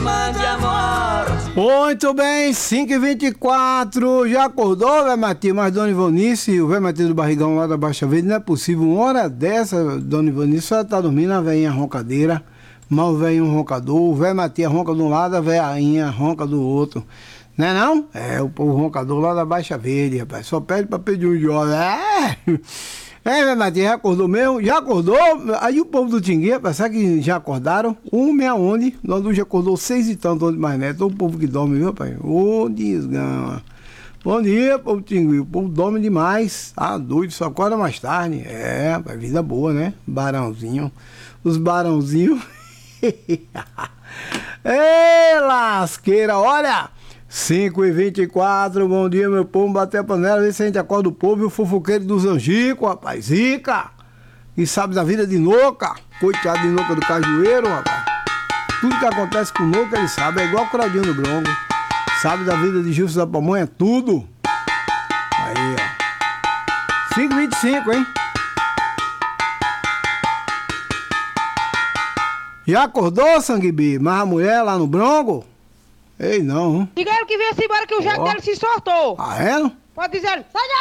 Mande amor. Muito bem, 5h24, já acordou, velho Matias? Mas Dona Ivonice, o velho Matias do Barrigão lá da Baixa Verde, não é possível, uma hora dessa, Dona Ivonice, só tá dormindo, a velhinha roncadeira, mal velho um roncador, o velho Matias ronca de um lado, a velhinha ronca do outro, não é não? É, o povo roncador lá da Baixa Verde, rapaz, só pede pra pedir um jovem, velho Matias, já acordou mesmo? Já acordou? Aí o povo do Tinguinha, sabe que já acordaram? Onde? Nós já acordou 6 e tanto, onde mais neto. O povo que dorme, viu, pai? Ô, desgama. Bom dia, povo Tinguinha. O povo dorme demais. Ah, doido, só acorda mais tarde. É, pai, vida boa, né? Barãozinho. Os barãozinhos. Ê, lasqueira, olha! 5h24, bom dia, meu povo, bater a panela, ver se a gente acorda o povo e o fofoqueiro dos Angico, rapaz, Zica, que sabe da vida de Noca, coitado de Noca do Cajueiro, rapaz, tudo que acontece com Noca ele sabe, é igual o Claudinho do Bronco, sabe da vida de Gilson da Pamonha, tudo, aí, ó, 5h25, hein? Já acordou, Sangue? Mas a mulher lá no Bronco? Ei, não. Diga ele que venha-se embora que o jato dele se soltou. Ah, é? Pode dizer ele. Sai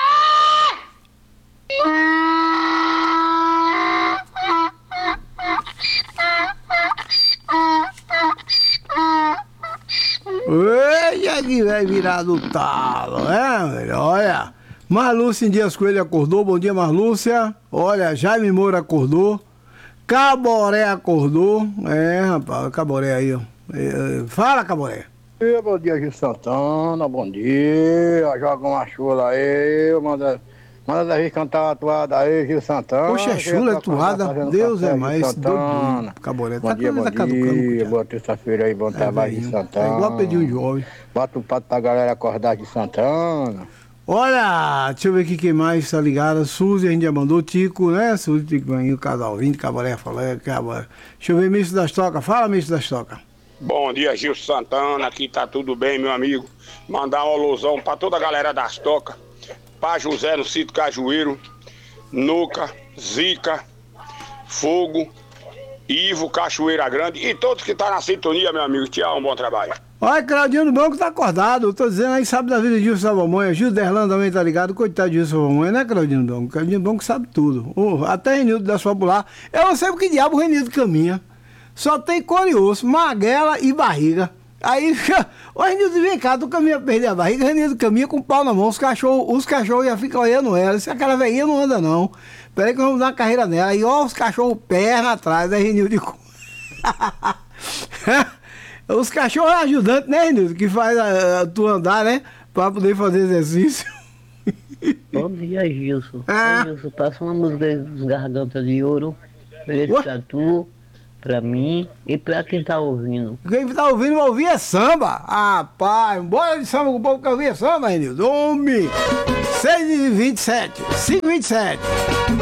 daí! Eita, que vai virar do talo, velho? Olha, Marlúcia em Dias Coelho acordou. Bom dia, Marlúcia. Olha, Jaime Moura acordou. Caboré acordou. É, rapaz, Caboré aí, ó. Fala, Caboré. Bom dia, Gil Santana, bom dia, joga uma chula aí, manda Davi cantar uma toada aí, Gil Santana. Poxa, chula, é toada, Deus é mais, Santana. Caboré, Bom dia, boa terça-feira aí, bom trabalho de Santana. É igual pedir um jovem. Bota o pato pra galera acordar de Santana. Olha, deixa eu ver aqui quem mais tá ligado, Suzy, a gente já mandou, Tico, né, Suzy, Tico, o casal 20, Caboré, falou, Caboré. Deixa eu ver, Ministro das Tocas, fala, Ministro das Tocas. Bom dia, Gilson Santana, aqui tá tudo bem, meu amigo. Mandar uma alusão pra toda a galera das tocas, pra José no Sítio Cajueiro, Nuca, Zica, Fogo, Ivo, Cachoeira Grande e todos que tá na sintonia, meu amigo. Tchau, um bom trabalho. Olha, Claudinho do Banco tá acordado, eu tô dizendo aí, sabe da vida de Gilson Savamonha, Gil Derlan também tá ligado, coitado de Gilson Savamonha, né, Claudinho do Banco? Claudinho do Banco sabe tudo, até Renildo da Popular, eu não sei por que diabo o Renildo caminha. Só tem cor e osso, magrela e barriga. Aí fica. Ô Renildo, vem cá, tu caminha pra perder a barriga. Renildo caminha com o pau na mão. Os cachorros já ficam olhando ela. Se aquela velhinha não anda, não. Peraí que vamos dar uma carreira nela. Aí, ó, os cachorros perna atrás, aí Renildo de. Os cachorros ajudantes, né, Renildo? Que faz tu andar, né? Pra poder fazer exercício. Bom dia, Gilson. Ô, Gilson, passa uma música dos Gargantas de Ouro. Feliz pra tu. Pra mim e pra quem tá ouvindo. Quem tá ouvindo vai ouvir é samba. Ah, pai, bora de samba com o povo que ouvir é samba, Renildo. Homem! 6h27, 5h27.